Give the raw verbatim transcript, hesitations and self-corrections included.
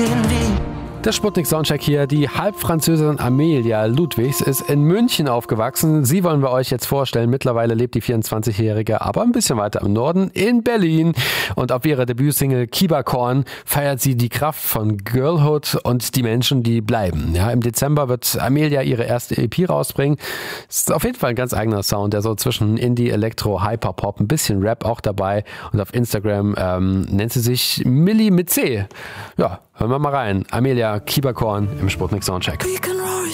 in Wien. Der Sputnik-Soundcheck hier. Die Halbfranzösin Amelia Ludwigs ist in München aufgewachsen. Sie wollen wir euch jetzt vorstellen. Mittlerweile lebt die vierundzwanzigjährige aber ein bisschen weiter im Norden in Berlin. Und auf ihrer Debütsingle Kieberkorn feiert sie die Kraft von Girlhood und die Menschen, die bleiben. Ja, im Dezember wird Amelia ihre erste E P rausbringen. Ist auf jeden Fall ein ganz eigener Sound, der so zwischen Indie, Elektro, Hyperpop, ein bisschen Rap auch dabei. Und auf Instagram ähm, nennt sie sich Milli mit C. Ja, hören wir mal rein. Amelia Kieberkorn im Sputnik Soundcheck.